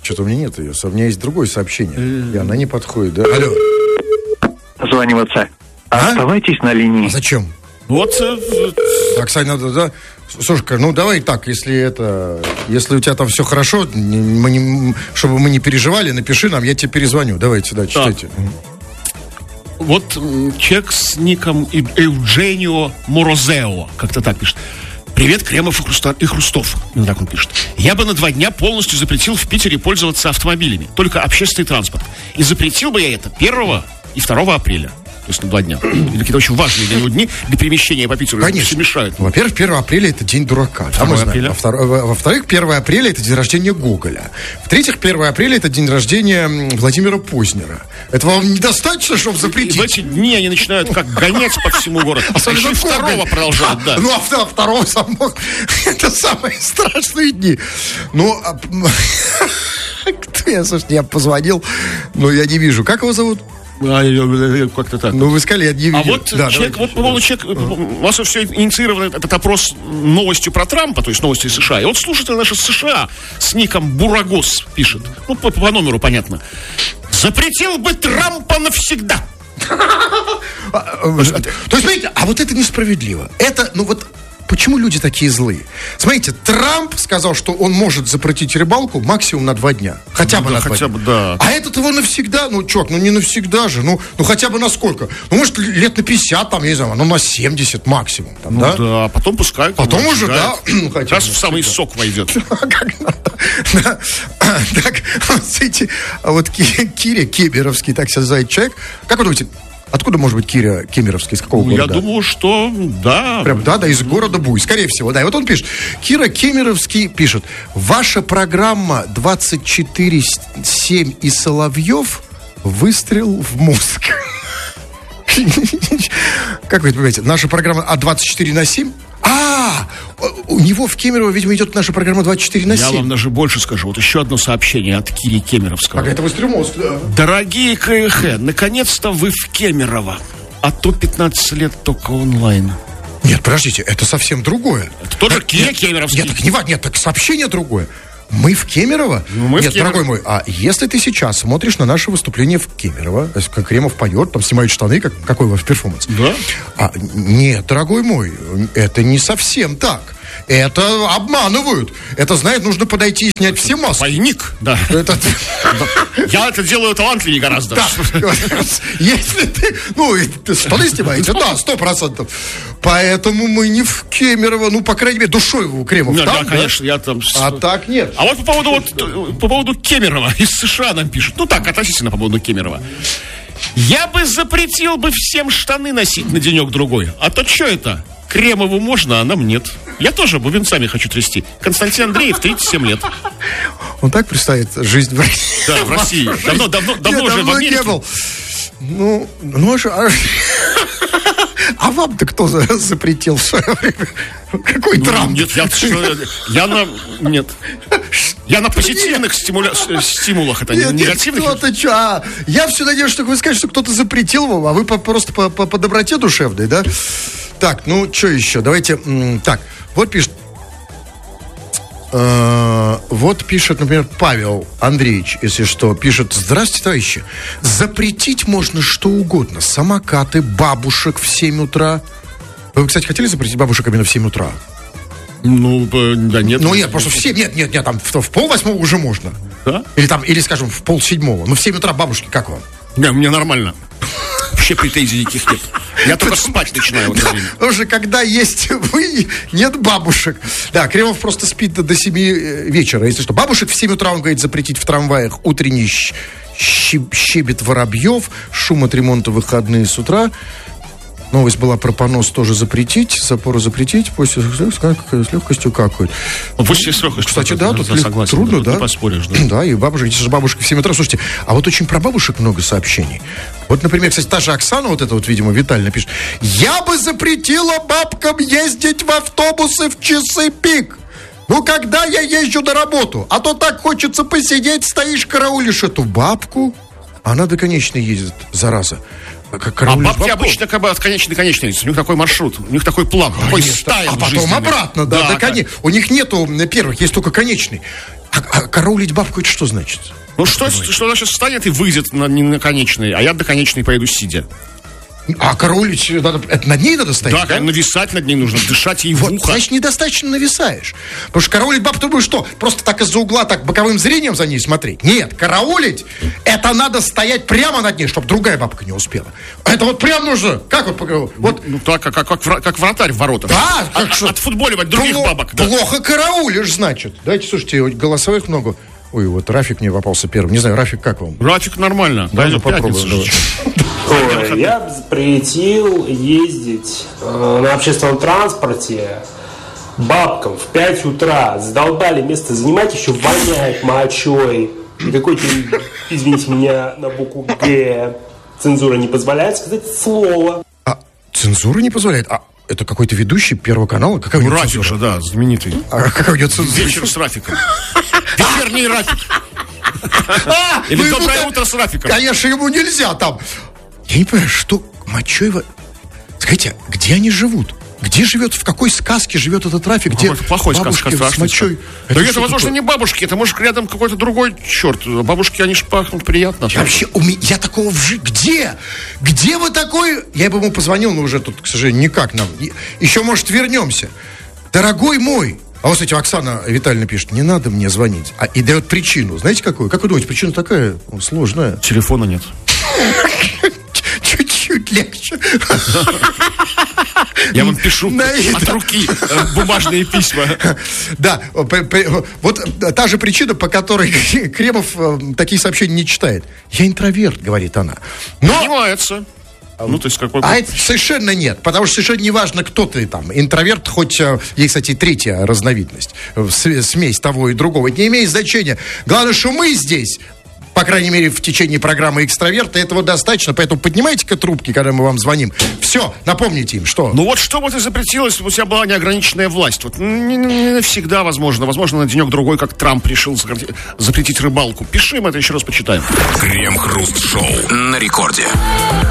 Что-то у меня нет ее. У меня есть другое сообщение. И она не подходит, да? Алло. Званиваться. Оставайтесь на линии. А зачем? Вот. Так, Сань, надо, да? Слушай, ну давай так, если у тебя там все хорошо, чтобы мы не переживали, напиши нам, я тебе перезвоню. Давайте, да, читайте. Вот человек с ником Евгенио Морозео, как-то так пишет. Привет, Кремов и Хрустов. Ну, так он пишет. Я бы на 2 дня полностью запретил в Питере пользоваться автомобилями. Только общественный транспорт. И запретил бы я это 1 и 2 апреля. То есть на 2 дня. Или какие-то очень важные для него дни для перемещения по Питеру. Конечно. Все мешают. Во-первых, 1 апреля это день дурака. 2 апреля. Во-вторых, 1 апреля это день рождения Гоголя. В-третьих, 1 апреля это день рождения Владимира Познера. Это вам недостаточно, чтобы запретить? И в эти дни они начинают как гонять по всему городу. А еще и 2 продолжают, да. Ну, а 2 само... Это самые страшные дни. Ну, слушайте, я позвонил, но я не вижу. Как его зовут? Как-то так. Ну, вы сказали, я не видел. А вот человек, вот по поводу человека, у вас все инициировано этот опрос новостью про Трампа, то есть новости из США. И вот слушатель наш из США с ником Бурагос пишет, ну, по номеру понятно. Запретил бы Трампа навсегда. То есть, смотрите, а вот это несправедливо. Это, ну вот... Почему люди такие злые? Смотрите, Трамп сказал, что он может запретить рыбалку максимум на 2 дня. Хотя бы на 2 дня. Да. А этот его навсегда, ну, чувак, ну не навсегда же. Ну хотя бы на сколько? Ну, может, лет на 50, там, я не знаю, ну, на 70 максимум. Там, ну, да, потом пускай. Потом уже, да. Как раз в самый сок войдет. Так, смотрите, вот Киря Кемеровский, так себя называет человек. Как вы думаете, откуда может быть Киря Кемеровский, из какого города? Я думаю, что да. Прям, да, из города Буй, скорее всего, да. И вот он пишет, Кира Кемеровский пишет: ваша программа 24/7 и Соловьев выстрел в мозг. Как вы это понимаете? Наша программа 24/7? У него в Кемерово, видимо, идет наша программа 24/7. Я вам даже больше скажу. Вот еще одно сообщение от Кири Кемеровского. Это выстрел в мозг, да. Дорогие КХ, наконец-то вы в Кемерово. А то 15 лет только онлайн. Нет, подождите, это совсем другое. Это тоже Киря Кемеровский. Нет, так сообщение другое. Мы в Кемерово? Нет, дорогой мой, а если ты сейчас смотришь на наше выступление в Кемерово, как Кремов поет, там снимают штаны, какой у вас перформанс? Да? Нет, дорогой мой, это не совсем так. Это обманывают. Это, знаете, нужно подойти и снять все маски. Двойник, да. Я это делаю талантливее гораздо. Да. Если ты, штаны снимаете, да, 100%. Поэтому мы не в Кемерово, по крайней мере, душой у Кремов. Да, конечно, я там... А так нет. А вот по поводу Кемерово из США нам пишут. Ну так, относительно по поводу Кемерово. Я бы запретил бы всем штаны носить на денек-другой. А то что это? Кремову можно, а нам нет. Я тоже бубенцами хочу трясти. Константин Андреев, 37 лет. Он так представит жизнь в России. Да, в России. Давно уже в Америке. А вам-то кто запретил в свое время? Какой Трамп? Нет, я на позитивных стимулах, это не негативных. Я все надеюсь, что вы скажете, что кто-то запретил вам, а вы просто по доброте душевной, да? Так, что еще? Давайте, так, вот пишет. Вот пишет, например, Павел Андреевич, если что, пишет: здравствуйте, товарищи. Запретить можно что угодно. Самокаты, бабушек в 7 утра. Вы, кстати, хотели запретить бабушек именно в 7 утра? Да нет. Нет, просто в 7, нет, там в 7:30 уже можно. Да? Или, скажем, в 6:30. В 7 утра бабушки, как вам? Не, мне нормально. Вообще претензий никаких нет. Я только спать начинаю в это время. Потому что когда есть вы, нет бабушек. Да, Кремов просто спит до 7 вечера. Если что, бабушек в 7 утра, он говорит, запретить в трамваях. Утренний щебет воробьев, шум от ремонта в выходные с утра. Новость была про понос тоже запретить, запору запретить, после с легкостью какают. После с легкостью. Кстати, да, тут согласен, трудно, да. Не поспоришь, да. Да, и бабушек, здесь же бабушка в 7 утра. Слушайте, а вот очень про бабушек много сообщений. Вот, например, кстати, та же Оксана, вот это вот, видимо, Виталий пишет: я бы запретила бабкам ездить в автобусы в часы пик. Когда я езжу на работу, а то так хочется посидеть, стоишь, караулишь эту бабку. Она до конечной ездит, зараза. Бабки обычно от конечной до конечной. У них такой маршрут, у них такой план, такой стайл. А потом обратно, да. У них нету первых, есть только конечный. А караулить бабку, это что значит? Ну что она сейчас встанет и выйдет на конечной, а я до конечной поеду сидя. А караулить, это над ней надо стоять? Да, нависать над ней нужно, дышать ей в ухо. Значит, недостаточно нависаешь. Потому что караулить бабу, ты думаешь, что? Просто так из-за угла, так боковым зрением за ней смотреть? Нет, караулить, это надо стоять прямо над ней, чтобы другая бабка не успела. Это вот прям нужно, как вот... Ну так, как вратарь в воротах. Да, отфутболивать других бабок. Да. Плохо караулишь, значит. Дайте, слушайте, голосовых много. Ой, вот Рафик мне попался первым. Не знаю, Рафик, как вам? Рафик нормально. Давай попробуем. Ой, я запретил ездить на общественном транспорте бабкам в 5 утра. Задолбали место занимать, еще воняет мочой. И какой-то, извините меня, на букву Г цензура не позволяет сказать слово. А цензура не позволяет? А это какой-то ведущий Первого канала? Какая у него Рафик же, да, знаменитый. А какая у него цензура? Вечер с Рафиком. Вечерний Рафик. Или доброе утро с Рафиком. Конечно, ему нельзя там. Я не понимаю, что мочой... Скажите, где они живут? Где живет, в какой сказке живет этот Рафик? Где плохой сказка, с мочой? Да это, возможно, не бабушки, это, может, рядом какой-то другой черт. Бабушки, они ж пахнут приятно. Вообще, я такого Где? Где вы такой? Я бы ему позвонил, но уже тут, к сожалению, никак нам. Еще, может, вернемся. Дорогой мой. А вот, кстати, Оксана Витальевна пишет, не надо мне звонить. И дает причину. Знаете, какую? Как вы думаете, причина такая сложная? Телефона нет. Чуть легче. Я вам пишу от руки бумажные письма. Да, вот та же причина, по которой Кремов такие сообщения не читает. Я интроверт, говорит она. Но... Понимается. Ну, то есть какой... А это совершенно нет, потому что совершенно не важно, кто ты там. Интроверт, хоть есть, кстати, третья разновидность, смесь того и другого. Это не имеет значения. Главное, что мы здесь, по крайней мере, в течение программы «Экстраверты», этого достаточно. Поэтому поднимайте-ка трубки, когда мы вам звоним. Все, напомните им, что... Ну вот что бы ты запретил, если бы у тебя была неограниченная власть? Вот не всегда возможно. Возможно, на денек-другой, как Трамп решил запретить рыбалку. Пиши, мы это еще раз почитаем. Крем-хруст-шоу на рекорде.